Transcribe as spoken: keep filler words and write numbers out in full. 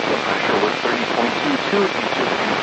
I'm not sure what thirty point two two features